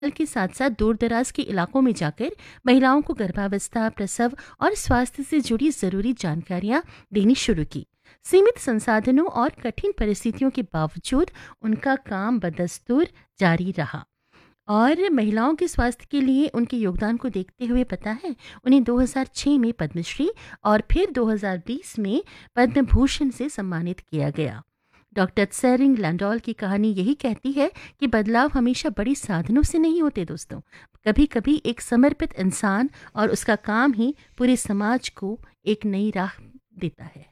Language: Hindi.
के साथ साथ दूर दराज के इलाकों में जाकर महिलाओं को गर्भावस्था, प्रसव और स्वास्थ्य से जुड़ी जरूरी जानकारियां देनी शुरू की। सीमित संसाधनों और कठिन परिस्थितियों के बावजूद उनका काम बदस्तूर जारी रहा और महिलाओं के स्वास्थ्य के लिए उनके योगदान को देखते हुए पता है उन्हें 2006 में पद्मश्री और फिर 2020 में पद्म भूषण से सम्मानित किया गया। डॉक्टर त्सेरिंग लैंडोल की कहानी यही कहती है कि बदलाव हमेशा बड़ी साधनों से नहीं होते दोस्तों, कभी कभी एक समर्पित इंसान और उसका काम ही पूरे समाज को एक नई राह देता है।